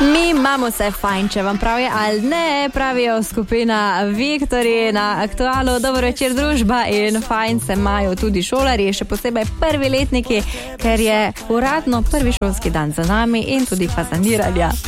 Mi imamo se fajn, če vam prav je ali ne, pravijo skupina Viktorji na Aktualu. Dobro večer, družba, in fajn se imajo tudi šolarji, še posebej prvi letniki, ker je uradno prvi šolski dan za nami in tudi fazaniranja.